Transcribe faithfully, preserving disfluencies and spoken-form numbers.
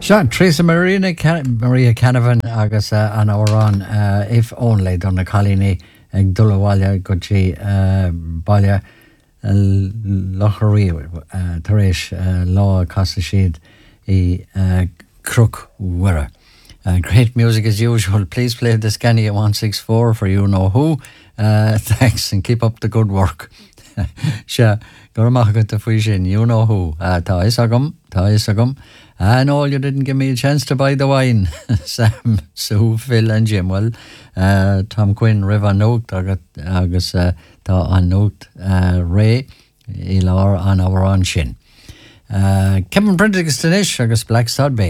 Sean, Teresa Marina Can- Maria Canavan agus uh, an órán uh, if only donna Colini ag dulhhaile go dtí uh, baile uh, locharí uh, taréis uh, lá casa siad I uh, Crook Wirra. Uh, great music as usual. Please play the Scania one six four for you know who. Uh, thanks and keep up the good work. Sure, go amach to fuishin, you know who. Uh, tá is agam, tá is agam. And all you didn't give me a chance to buy the wine. Sam, Sue, Phil and Jim. Well, uh, Tom Quinn, River Note, agus uh, tá an Note, uh, Ray, Ilar an our on shin. Uh, Kevin Prentice Stanish, agus Black Sod Bay.